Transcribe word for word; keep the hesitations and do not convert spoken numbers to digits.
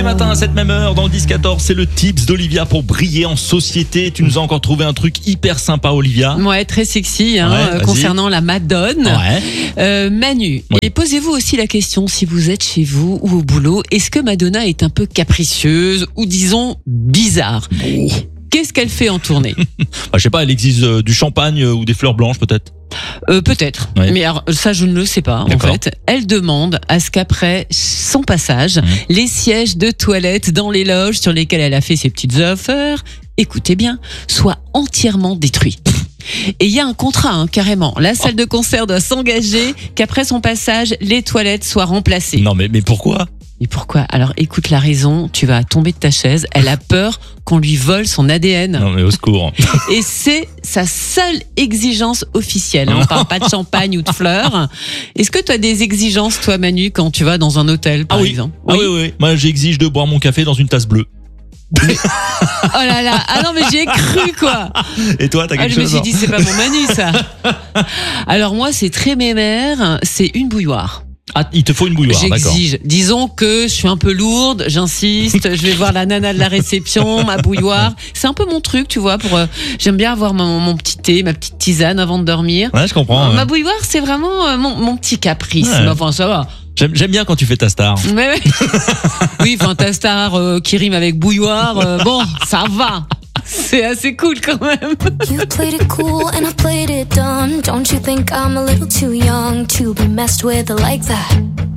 matin à cette même heure, dans le dix quatorze, c'est le tips d'Olivia pour briller en société. Tu nous as encore trouvé un truc hyper sympa, Olivia. Ouais, très sexy, hein, Ouais, euh, concernant la Madone. Ouais. Euh, Manu, Oui. et posez-vous aussi la question, si vous êtes chez vous ou au boulot, est-ce que Madonna est un peu capricieuse ou disons bizarre? Qu'est-ce qu'elle fait en tournée? Bah, je sais pas, elle exige euh, du champagne euh, ou des fleurs blanches peut-être. euh, Peut-être, Ouais. mais alors, ça je ne le sais pas en D'accord. fait. Elle demande à ce qu'après son passage, Mmh. les sièges de toilette dans les loges sur lesquels elle a fait ses petites affaires, écoutez bien, soient entièrement détruits. Et il y a un contrat, hein, carrément. La salle de concert doit s'engager qu'après son passage, les toilettes soient remplacées. Non mais, mais pourquoi? Et pourquoi? Alors écoute la raison, tu vas tomber de ta chaise. Elle a peur qu'on lui vole son A D N. Non mais au secours. Et c'est sa seule exigence officielle. On parle pas de champagne ou de fleurs. Est-ce que tu as des exigences, toi Manu, quand tu vas dans un hôtel, par ah oui. exemple? Ah oui, oui, oui. Moi j'exige de boire mon café dans une tasse bleue. Oh là là, ah non mais j'y ai cru quoi. Et toi, t'as Ah, quelque je me chose? suis dit c'est pas mon Manu ça. Alors moi c'est très mémère, c'est une bouilloire. Ah, il te faut une bouilloire, d'accord. J'exige. Disons que je suis un peu lourde, j'insiste, je vais voir la nana de la réception, ma bouilloire. C'est un peu mon truc, tu vois, pour euh, j'aime bien avoir mon, mon petit thé, ma petite tisane avant de dormir. Ouais, je comprends. Ma ouais. bouilloire, c'est vraiment euh, mon, mon petit caprice. Ouais. Mais enfin, ça va. J'aime, j'aime bien quand tu fais ta star. Ouais, ouais. Oui, enfin, ta star euh, qui rime avec bouilloire, euh, bon, ça va. C'est assez cool quand même. You played it cool and I played it dumb. Don't you think I'm a little too young to be messed with like that?